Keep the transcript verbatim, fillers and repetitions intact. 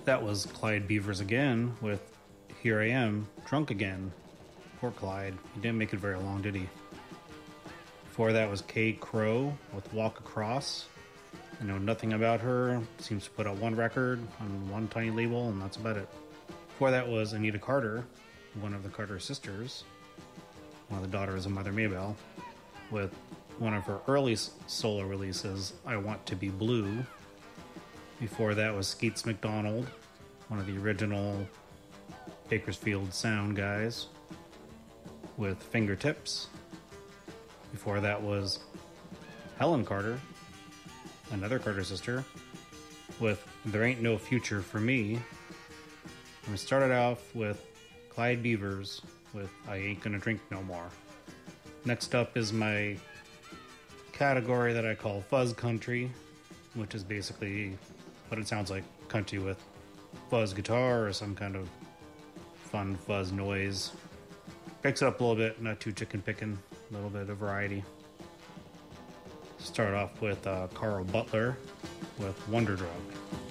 That was Clyde Beavers again with Here I Am, Drunk Again. Poor Clyde. He didn't make it very long, did he? Before that was Kay Crow with Walk Across. I know nothing about her. Seems to put out one record on one tiny label, and that's about it. Before that was Anita Carter, one of the Carter sisters, one of the daughters of Mother Maybelle, with one of her early solo releases, I Want to Be Blue. Before that was Skeets McDonald, one of the original Bakersfield Sound guys, with Fingertips. Before that was Helen Carter, another Carter sister, with There Ain't No Future for Me. And we started off with Clyde Beavers with I Ain't Gonna Drink No More. Next up is my category that I call Fuzz Country, which is basically what it sounds like, country with fuzz guitar or some kind of fun fuzz noise. Picks it up a little bit, not too chicken picking, a little bit of variety. Start off with uh, Carl Butler with Wonder Drug.